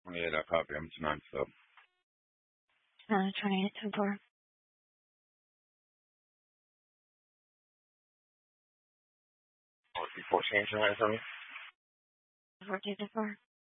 28, I copy. I'm tonight, so. 28, 10-4. Oh, 14 tonight for me? 14, 10-4.